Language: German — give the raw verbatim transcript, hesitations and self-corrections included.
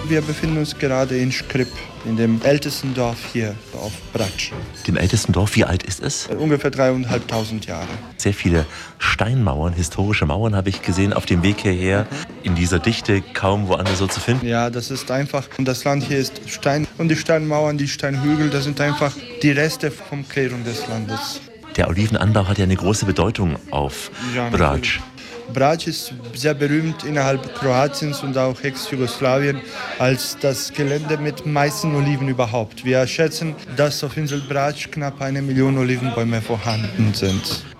Wir befinden uns gerade in Škrip, in dem ältesten Dorf hier auf Brač. Dem ältesten Dorf, wie alt ist es? Ungefähr dreieinhalbtausend Jahre. Sehr viele Steinmauern, historische Mauern habe ich gesehen auf dem Weg hierher. In dieser Dichte kaum woanders so zu finden. Ja, das ist einfach, das Land hier ist Stein und die Steinmauern, die Steinhügel, das sind einfach die Reste vom Klärung des Landes. Der Olivenanbau hat ja eine große Bedeutung auf Ja, Brač. Brač ist sehr berühmt innerhalb Kroatiens und auch Ex-Jugoslawien als das Gelände mit meisten Oliven überhaupt. Wir schätzen, dass auf Insel Brač knapp eine Million Olivenbäume vorhanden sind.